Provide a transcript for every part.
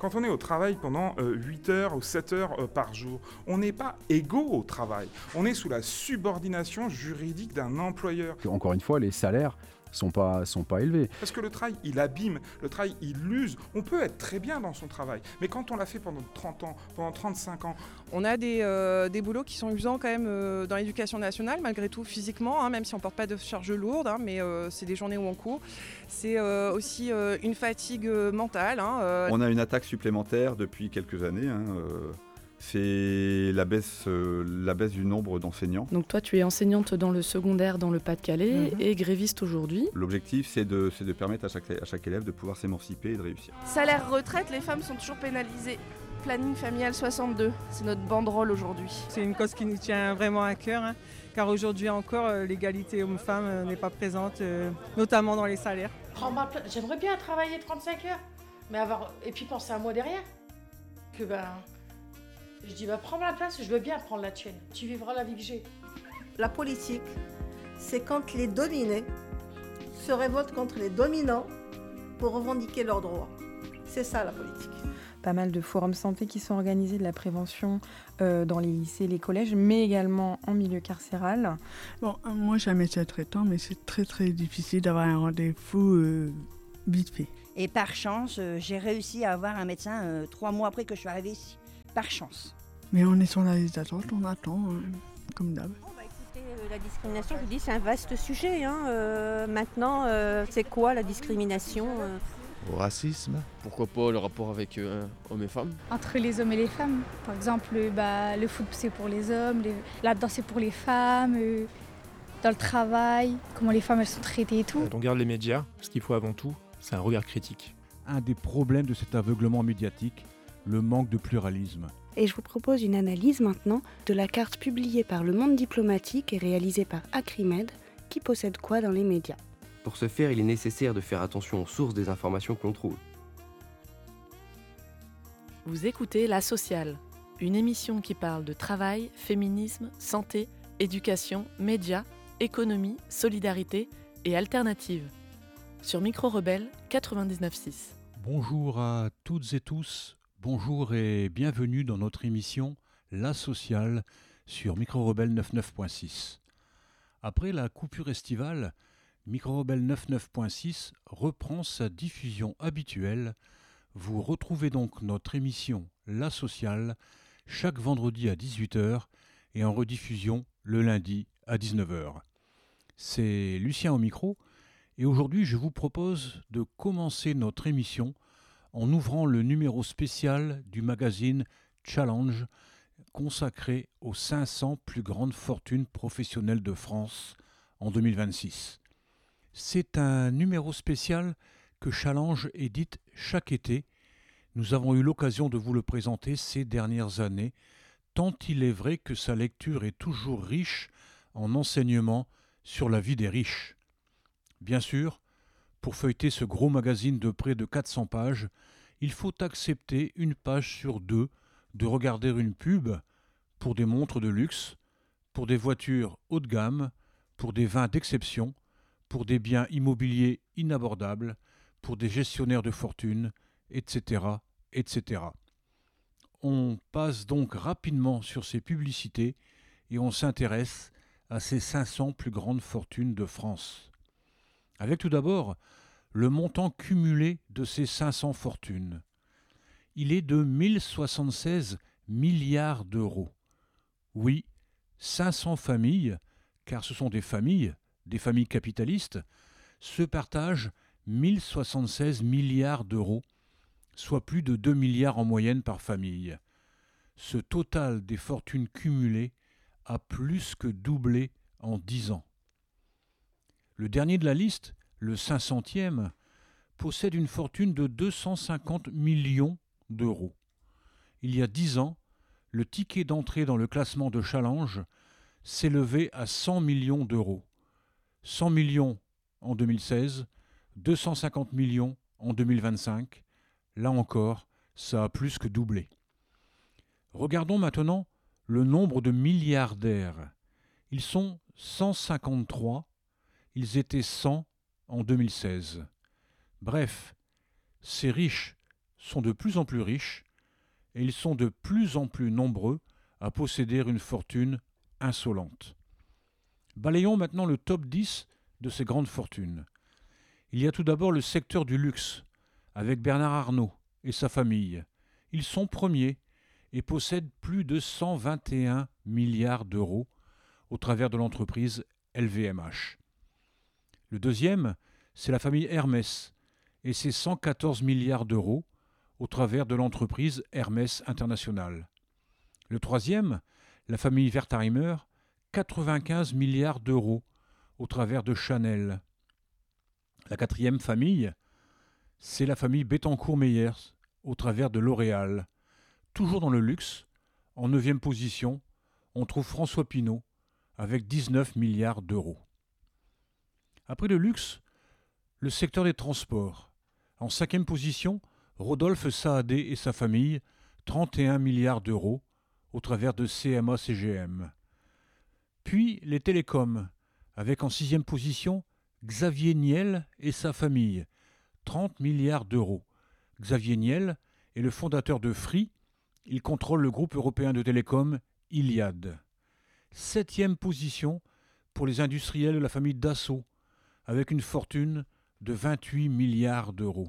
Quand on est au travail pendant 8 heures ou 7 heures par jour, on n'est pas égaux au travail. On est sous la subordination juridique d'un employeur. Encore une fois, les salaires sont pas élevés. Parce que le travail, il abîme, le travail, il use. On peut être très bien dans son travail, mais quand on l'a fait pendant 30 ans, pendant 35 ans... On a des boulots qui sont usants quand même dans l'éducation nationale, malgré tout physiquement, même si on ne porte pas de charge lourde, mais c'est des journées où on court. C'est aussi une fatigue mentale. On a une attaque supplémentaire depuis quelques années. C'est la baisse du nombre d'enseignants. Donc toi, tu es enseignante dans le secondaire dans le Pas-de-Calais et gréviste aujourd'hui. L'objectif, c'est de permettre à chaque élève de pouvoir s'émanciper et de réussir. Salaire retraite, les femmes sont toujours pénalisées. Planning familial 62, c'est notre banderole aujourd'hui. C'est une cause qui nous tient vraiment à cœur, car aujourd'hui encore, l'égalité homme-femme n'est pas présente, notamment dans les salaires. J'aimerais bien travailler 35 heures, mais et puis penser à moi derrière. Je dis, prends ma place, je veux bien prendre la tienne. Tu vivras la vie que j'ai. La politique, c'est quand les dominés se révoltent contre les dominants pour revendiquer leurs droits. C'est ça la politique. Pas mal de forums santé qui sont organisés, de la prévention dans les lycées, les collèges, mais également en milieu carcéral. Bon, moi j'ai un médecin traitant, mais c'est très très difficile d'avoir un rendez-vous vite fait. Et par chance, j'ai réussi à avoir un médecin 3 mois après que je suis arrivée ici. Par chance. Mais on est sur la liste d'attente, on attend, comme d'hab. Écoutez, la discrimination, je vous dis, c'est un vaste sujet. Maintenant, c'est quoi la discrimination Au racisme. Pourquoi pas le rapport avec hommes et femmes. Entre les hommes et les femmes. Par exemple, le foot c'est pour les hommes, la danse c'est pour les femmes, dans le travail, comment les femmes elles sont traitées et tout. Quand on regarde les médias, ce qu'il faut avant tout, c'est un regard critique. Un des problèmes de cet aveuglement médiatique, le manque de pluralisme. Et je vous propose une analyse maintenant de la carte publiée par Le Monde Diplomatique et réalisée par Acrimed, qui possède quoi dans les médias. Pour ce faire, il est nécessaire de faire attention aux sources des informations que l'on trouve. Vous écoutez La Sociale, une émission qui parle de travail, féminisme, santé, éducation, médias, économie, solidarité et alternatives. Sur Micro Rebelle 99.6. Bonjour à toutes et tous. Bonjour et bienvenue dans notre émission La Sociale sur Micro Rebelle 99.6. Après la coupure estivale, Micro Rebelle 99.6 reprend sa diffusion habituelle. Vous retrouvez donc notre émission La Sociale chaque vendredi à 18h et en rediffusion le lundi à 19h. C'est Lucien au micro et aujourd'hui je vous propose de commencer notre émission en ouvrant le numéro spécial du magazine Challenge consacré aux 500 plus grandes fortunes professionnelles de France en 2026. C'est un numéro spécial que Challenge édite chaque été. Nous avons eu l'occasion de vous le présenter ces dernières années, tant il est vrai que sa lecture est toujours riche en enseignements sur la vie des riches. Bien sûr, pour feuilleter ce gros magazine de près de 400 pages, il faut accepter une page sur 2 de regarder une pub pour des montres de luxe, pour des voitures haut de gamme, pour des vins d'exception, pour des biens immobiliers inabordables, pour des gestionnaires de fortune, etc., etc. On passe donc rapidement sur ces publicités et on s'intéresse à ces 500 plus grandes fortunes de France. Avec tout d'abord le montant cumulé de ces 500 fortunes. Il est de 1076 milliards d'euros. Oui, 500 familles, car ce sont des familles capitalistes, se partagent 1076 milliards d'euros, soit plus de 2 milliards en moyenne par famille. Ce total des fortunes cumulées a plus que doublé en 10 ans. Le dernier de la liste, le 500e, possède une fortune de 250 millions d'euros. Il y a 10 ans, le ticket d'entrée dans le classement de Challenge s'élevait à 100 millions d'euros. 100 millions en 2016, 250 millions en 2025. Là encore, ça a plus que doublé. Regardons maintenant le nombre de milliardaires. Ils sont 153, ils étaient 100 en 2016. Bref, ces riches sont de plus en plus riches et ils sont de plus en plus nombreux à posséder une fortune insolente. Balayons maintenant le top 10 de ces grandes fortunes. Il y a tout d'abord le secteur du luxe, avec Bernard Arnault et sa famille. Ils sont premiers et possèdent plus de 121 milliards d'euros au travers de l'entreprise LVMH. Le deuxième, c'est la famille Hermès et ses 114 milliards d'euros au travers de l'entreprise Hermès International. Le troisième, la famille Wertheimer, 95 milliards d'euros au travers de Chanel. La quatrième famille, c'est la famille Bettencourt-Meyers au travers de L'Oréal. Toujours dans le luxe, en 9e position, on trouve François Pinault avec 19 milliards d'euros. Après le luxe, le secteur des transports. En 5e position, Rodolphe Saadé et sa famille, 31 milliards d'euros au travers de CMA-CGM. Puis les télécoms, avec en 6e position Xavier Niel et sa famille, 30 milliards d'euros. Xavier Niel est le fondateur de Free, il contrôle le groupe européen de télécom Iliad. 7e position pour les industriels de la famille Dassault, avec une fortune de 28 milliards d'euros.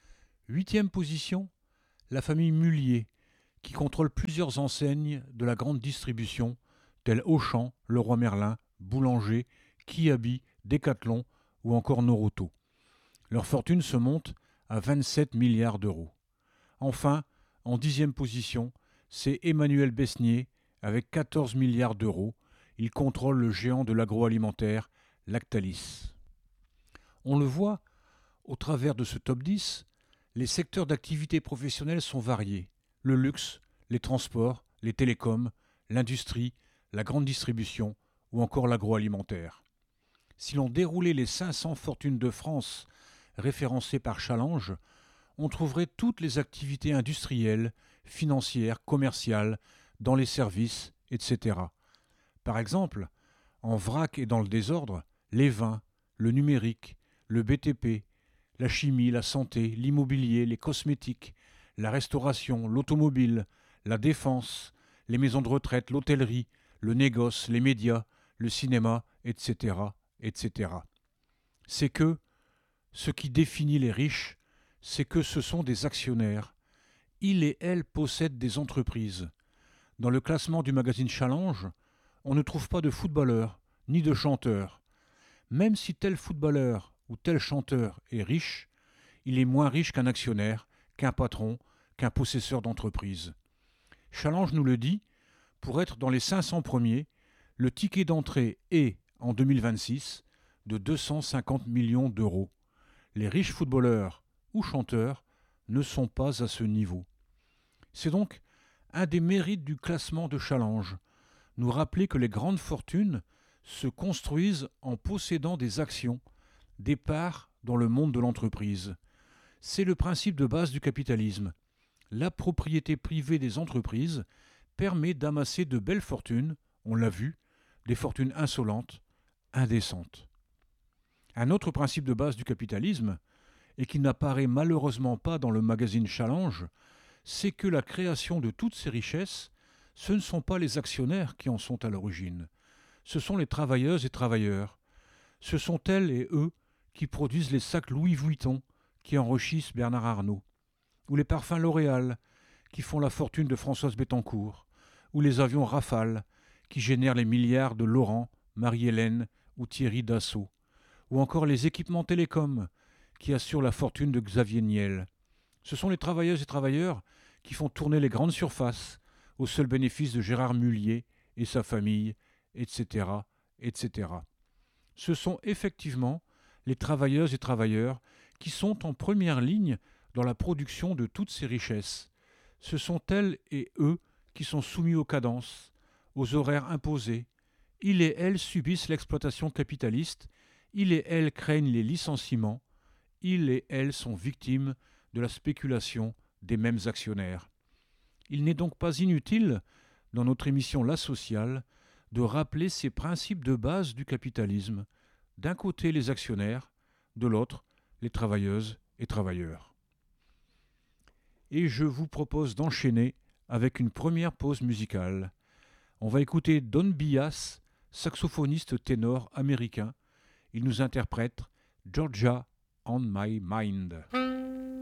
8e position, la famille Mullier, qui contrôle plusieurs enseignes de la grande distribution, telles Auchan, Leroy Merlin, Boulanger, Kiabi, Decathlon ou encore Noroto. Leur fortune se monte à 27 milliards d'euros. Enfin, en 10e position, c'est Emmanuel Besnier avec 14 milliards d'euros. Il contrôle le géant de l'agroalimentaire Lactalis. On le voit, au travers de ce top 10, les secteurs d'activité professionnelle sont variés. Le luxe, les transports, les télécoms, l'industrie, la grande distribution ou encore l'agroalimentaire. Si l'on déroulait les 500 fortunes de France référencées par Challenge, on trouverait toutes les activités industrielles, financières, commerciales, dans les services, etc. Par exemple, en vrac et dans le désordre, les vins, le numérique, le BTP, la chimie, la santé, l'immobilier, les cosmétiques, la restauration, l'automobile, la défense, les maisons de retraite, l'hôtellerie, le négoce, les médias, le cinéma, etc., etc. C'est que ce qui définit les riches, c'est que ce sont des actionnaires. Ils et elles possèdent des entreprises. Dans le classement du magazine Challenge, on ne trouve pas de footballeurs ni de chanteurs. Même si tel footballeur ou tel chanteur est riche, il est moins riche qu'un actionnaire, qu'un patron, qu'un possesseur d'entreprise. Challenge nous le dit, pour être dans les 500 premiers, le ticket d'entrée est, en 2026, de 250 millions d'euros. Les riches footballeurs ou chanteurs ne sont pas à ce niveau. C'est donc un des mérites du classement de Challenge, nous rappeler que les grandes fortunes se construisent en possédant des actions, des parts dans le monde de l'entreprise. C'est le principe de base du capitalisme. La propriété privée des entreprises permet d'amasser de belles fortunes, on l'a vu, des fortunes insolentes, indécentes. Un autre principe de base du capitalisme, et qui n'apparaît malheureusement pas dans le magazine Challenge, c'est que la création de toutes ces richesses, ce ne sont pas les actionnaires qui en sont à l'origine. Ce sont les travailleuses et travailleurs. Ce sont elles et eux qui produisent les sacs Louis Vuitton qui enrichissent Bernard Arnault, ou les parfums L'Oréal qui font la fortune de Françoise Bettencourt, ou les avions Rafale qui génèrent les milliards de Laurent, Marie-Hélène ou Thierry Dassault, ou encore les équipements télécoms qui assurent la fortune de Xavier Niel. Ce sont les travailleuses et travailleurs qui font tourner les grandes surfaces au seul bénéfice de Gérard Mullier et sa famille, etc., etc. Ce sont effectivement les travailleuses et travailleurs qui sont en première ligne dans la production de toutes ces richesses. Ce sont elles et eux qui sont soumis aux cadences, aux horaires imposés. Ils et elles subissent l'exploitation capitaliste. Ils et elles craignent les licenciements. Ils et elles sont victimes de la spéculation des mêmes actionnaires. Il n'est donc pas inutile, dans notre émission La Sociale, de rappeler ces principes de base du capitalisme. D'un côté les actionnaires, de l'autre les travailleuses et travailleurs. et je vous propose d'enchaîner avec une première pause musicale. On va écouter Don Byas, saxophoniste ténor américain. Il nous interprète Georgia on My Mind.